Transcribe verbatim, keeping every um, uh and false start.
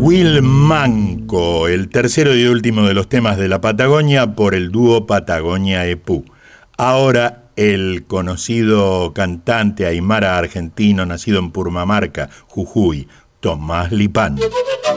Huilmanco, el tercero y último de los temas de la Patagonia por el dúo Patagonia-Epú. Ahora el conocido cantante aymara argentino nacido en Purmamarca, Jujuy, Tomás Lipán.